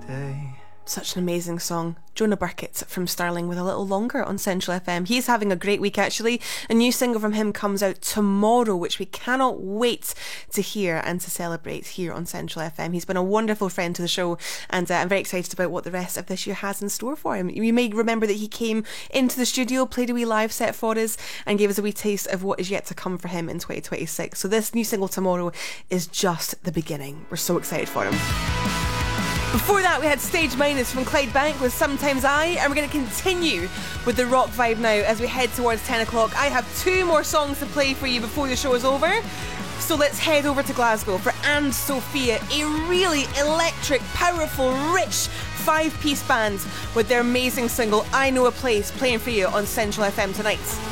Such an amazing song. Jonah Burkett from Stirling with A Little Longer on Central FM. He's having a great week, actually. A new single from him comes out tomorrow, which we cannot wait to hear and to celebrate here on Central FM. He's been a wonderful friend to the show, and I'm very excited about what the rest of this year has in store for him. You may remember that he came into the studio, played a wee live set for us, and gave us a wee taste of what is yet to come for him in 2026. So this new single tomorrow is just the beginning. We're so excited for him. Before that, we had Stage Minus from Clyde Bank with Sometimes I, and we're going to continue with the rock vibe now as we head towards 10 o'clock. I have 2 more songs to play for you before the show is over. So let's head over to Glasgow for And Sophia, a really electric, powerful, rich 5-piece band with their amazing single I Know a Place, playing for you on Central FM tonight.